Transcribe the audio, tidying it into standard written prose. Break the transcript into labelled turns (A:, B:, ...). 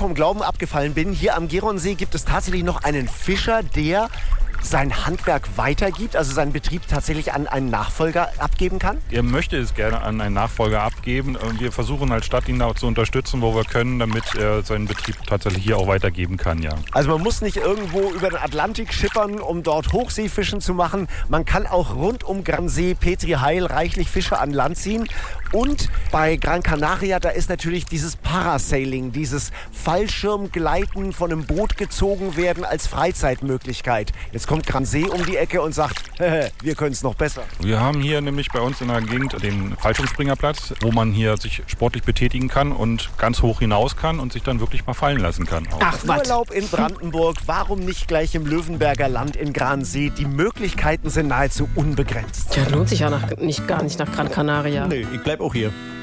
A: vom Glauben abgefallen bin, hier am Geronsee gibt es tatsächlich noch einen Fischer, der sein Handwerk weitergibt, also seinen Betrieb tatsächlich an einen Nachfolger abgeben kann?
B: Er möchte es gerne an einen Nachfolger abgeben. Und wir versuchen als Stadt ihn da zu unterstützen, wo wir können, damit er seinen Betrieb tatsächlich hier auch weitergeben kann, ja.
A: Also man muss nicht irgendwo über den Atlantik schippern, um dort Hochseefischen zu machen. Man kann auch rund um Gransee, Petri Heil reichlich Fische an Land ziehen. Und bei Gran Canaria, da ist natürlich dieses Parasailing, dieses Fallschirmgleiten, von einem Boot gezogen werden als Freizeitmöglichkeit. Jetzt kommt Gransee um die Ecke und sagt, wir können es noch besser.
B: Wir haben hier nämlich bei uns in der Gegend den Fallschirmspringerplatz, wo man hier sich sportlich betätigen kann und ganz hoch hinaus kann und sich dann wirklich mal fallen lassen kann.
A: Ach, Urlaub in Brandenburg, warum nicht gleich im Löwenberger Land in Gransee? Die Möglichkeiten sind nahezu unbegrenzt.
C: Ja, lohnt sich ja gar nicht nach Gran Canaria.
D: Nee, ich bleib auch hier.